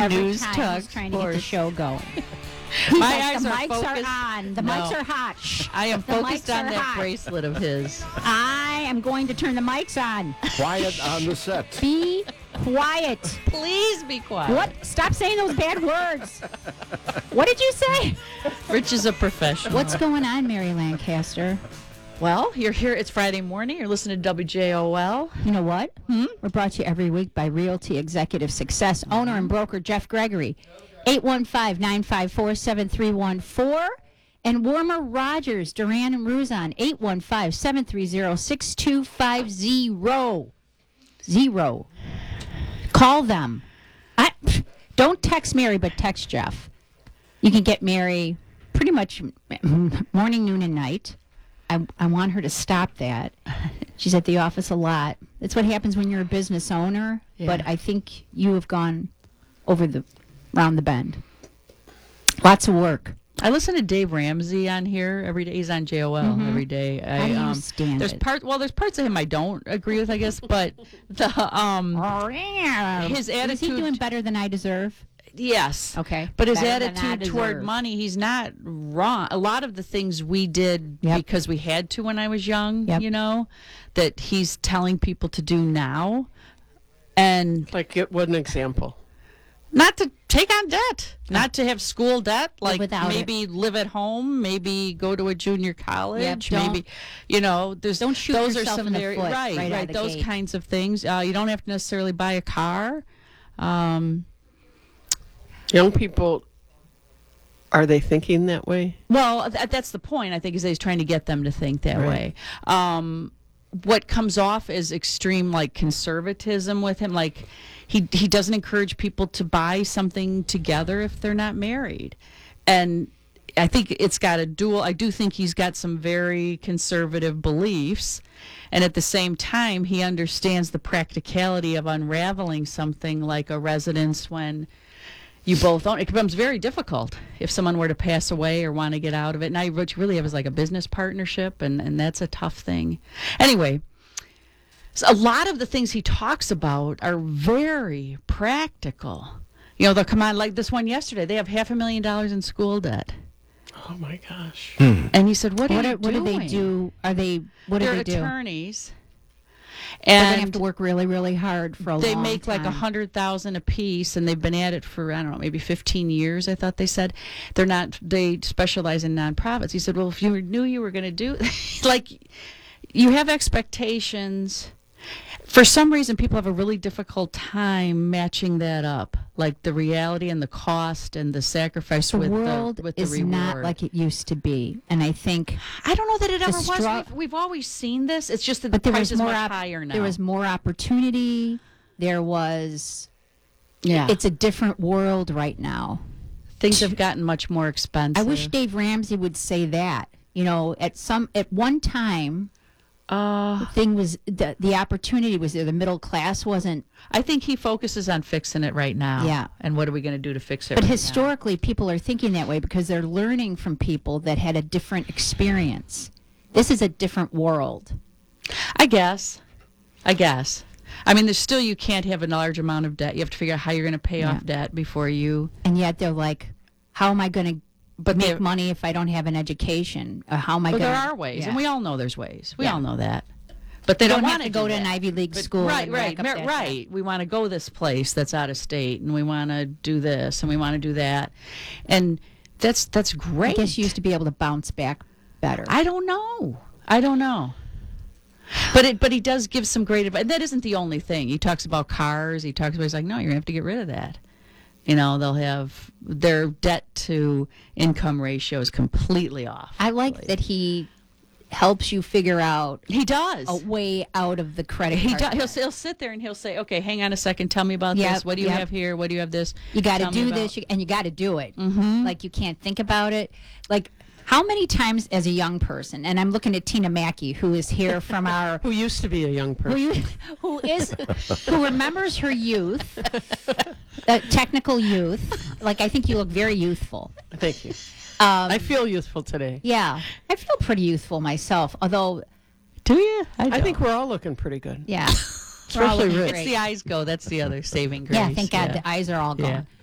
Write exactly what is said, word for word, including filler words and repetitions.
every news time talk he's trying to get the sports. show going. He's My like, eyes the are mics focused- are on. The No. mics are hot. Shh. I am The focused mics on are that hot. bracelet of his. I am going to turn the mics on. Quiet on the set. Be quiet. Please be quiet. What? Stop saying those bad words. What did you say? Rich is a professional. What's going on, Mary Lancaster? Well, you're here. It's Friday morning. You're listening to W J O L. You know what? Hmm? We're brought to you every week by Realty Executive Success owner and broker Jeff Gregory. eight one five, nine five four, seven three one four. And Warmer Rogers, Duran and Ruzon, eight one five, seven three zero, six two five zero. Zero. Call them. I, don't text Mary, but text Jeff. You can get Mary pretty much morning, noon, and night. I, I want her to stop that. She's at the office a lot. That's what happens when you're a business owner. Yeah. But I think you have gone over the round the bend. Lots of work. I listen to Dave Ramsey on here every day. He's on J O L Mhm. every day. I, How do you um, stand there's it? part. Well, there's parts of him I don't agree with, I guess. But the um, Oh, yeah. his Is he attitude- doing better than I deserve? yes, Okay. But his Better than I attitude toward deserve. money, he's not wrong. A lot of the things we did Yep. because we had to when I was young, Yep. you know, that he's telling people to do now, and Like, get one example. not to take on debt, not to have school debt, like without maybe live at home, maybe go to a junior college, don't- maybe, you know, there's Don't shoot those yourself are some in the very foot right, right out right, of the those gate. kinds of things. Uh, you don't have to necessarily buy a car. Um, Young people, are they thinking that way? Well, th- that's the point. I think is that he's trying to get them to think that Right. way. Um, what comes off as extreme, like conservatism with him, like he he doesn't encourage people to buy something together if they're not married, and I think it's got a dual. I do think he's got some very conservative beliefs, and at the same time, he understands the practicality of unraveling something like a residence when you both own it. Becomes very difficult if someone were to pass away or want to get out of it. Now what you really have is like a business partnership, and, and that's a tough thing. Anyway, so a lot of the things he talks about are very practical. You know, they'll come on like this one yesterday. They have half a million dollars in school debt. Oh, my gosh. And he said, what are What, you are, what do doing? they do? Are they, what do They're they do? attorneys. They're And going to have to work really, really hard for a they long make like a time. hundred thousand a piece, and they've been at it for I don't know, maybe fifteen years. I thought they said they're not. They specialize in nonprofits. He said, "Well, if you knew you were going to do, like, you have expectations. For some reason, people have a really difficult time matching that up, like the reality and the cost and the sacrifice The with world the with is the reward. not like it used to be. And I think I don't know that it the ever was. stru- We've, we've always seen this. It's just that but the there price was is more much op- higher now. there was more opportunity. There was yeah, it's a different world right now. things have gotten much more expensive. I wish Dave Ramsey would say that. You know, at some at one time Uh, the thing was the the opportunity was there. The middle class wasn't. I think he focuses on fixing it right now. Yeah. And what are we going to do to fix it? But right historically, people are thinking that way because they're learning from people that had a different experience. This is a different world. now? I guess. I guess. I mean, there's still you can't have a large amount of debt. You have to figure out how you're going to pay Yeah. off debt before you. And yet they're like, how am I going to But make they- money if I don't have an education? Or how am I But going there are ways, and we all know there's ways. We Yeah. all know that. But they You don't, don't want have to go do to an that. Ivy League But- school. Right, and right, rack up mer- that right. We want to go this place that's out of state, and we want to do this, and we want to do that, and that's that's debt. great. I guess you used to be able to bounce back better. I don't know. I don't know. But it, but he does give some great advice. That isn't the only thing. He talks about cars. He talks about, he's like, no, you're going to have to get rid of that. You know, they'll have their debt to income ratio is completely off. I like that he helps you figure out He does. a way out of the credit He card. does. He'll, debt. he'll sit there and he'll say, okay, hang on a second. Tell me about Yep, this. What do you yep. have here? What do you have this? You got to Tell me do about- this, you, and you got to do it. Mhm. Like you can't think about it. Like how many times as a young person, and I'm looking at Tina Mackey, who is here from our, Who used to be a young who, person. you, who is, who remembers her youth, uh, technical youth. Like I think you look very youthful. Thank you. Um, I feel youthful today. yeah, I feel pretty youthful myself. Although, Do you? I don't. think we're all looking pretty good. yeah, we're all Especially looking Rich. It's great. the eyes go. That's the other saving grace. Yeah, thank God Yeah. the eyes are all gone. Yeah.